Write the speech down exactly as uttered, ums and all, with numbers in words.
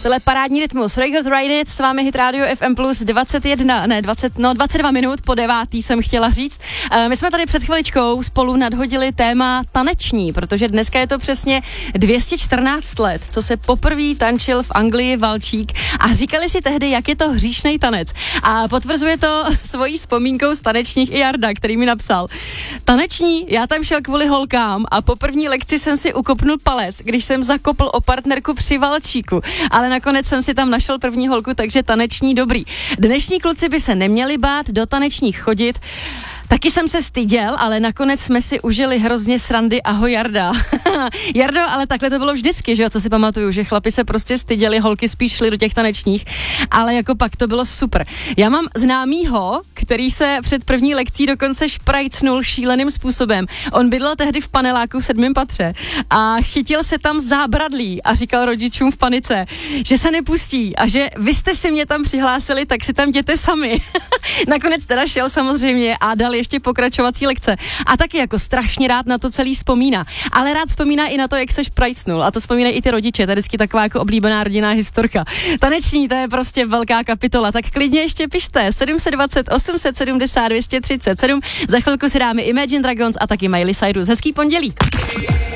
Tohle parádní rytmus. Record Ride It, s vámi Hit Radio F M plus dvacet jedna, ne dvacet, no dvacet dva minut po devátý jsem chtěla říct. Uh, my jsme tady před chviličkou spolu nadhodili téma taneční, protože dneska je to přesně dvě stě čtrnáct let, co se poprvé tančil v Anglii valčík a říkali si tehdy, jak je to hříšnej tanec. A potvrzuje to svojí vzpomínkou z tanečních i Jarda, který mi napsal. Taneční, já tam šel kvůli holkám a po první lekci jsem si ukopnul palec, když jsem zakopl o partnerku při valčíku, ale nakonec jsem si tam našel první holku, takže taneční dobrý. Dnešní kluci by se neměli bát do tanečních chodit. Taky jsem se styděl, ale nakonec jsme si užili hrozně srandy. Ahoj Jarda. Jardo, ale takhle to bylo vždycky, že jo, co si pamatuju, že chlapi se prostě styděli, holky spíš šly do těch tanečních, ale jako pak to bylo super. Já mám známýho, který se před první lekcí dokonce šprajcnul šíleným způsobem. On bydlel tehdy v paneláku v sedmém patře a chytil se tam zábradlí a říkal rodičům v panice, že se nepustí a že vy jste si mě tam přihlásili, tak si tam jděte sami. Nakonec teda šel samozřejmě a dal ještě pokračovací lekce. A taky jako strašně rád na to celý vzpomíná. Ale rád vzpomíná i na to, jak se šprajcnul. A to vzpomínají i ty rodiče. To je vždycky taková jako oblíbená rodinná historka. Taneční, to je prostě velká kapitola. Tak klidně ještě pište. sedm set dvacet, osm set sedmdesát, dvě stě třicet sedm. Za chvilku si dáme Imagine Dragons a taky Miley Cyrus. Hezký pondělí.